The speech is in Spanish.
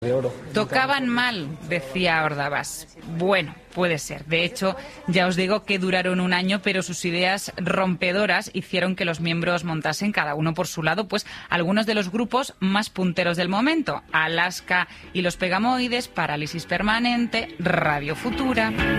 de oro. Tocaban mal, decía Ordabás. Bueno, puede ser. De hecho, ya os digo que duraron un año, pero sus ideas rompedoras hicieron que los miembros montasen cada uno por su lado, pues algunos de los grupos más punteros del momento. Alaska y los Pegamoides, Parálisis Permanente, Radio Futura.